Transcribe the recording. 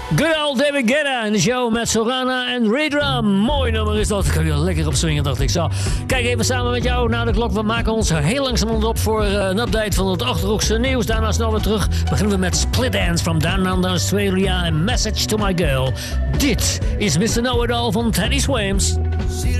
Good old David Guetta in de show met Sorana en Redrum. Mooi nummer is dat. Kun je lekker op swingen, dacht ik zo. Kijk even samen met jou naar de klok. We maken ons heel langzaam op voor een update van het Achterhoekse nieuws. Daarna snel weer terug. Beginnen we met Split Dance from Down Under Australia en Message to My Girl. Dit is Mr. Know-It-All van Teddy Swims.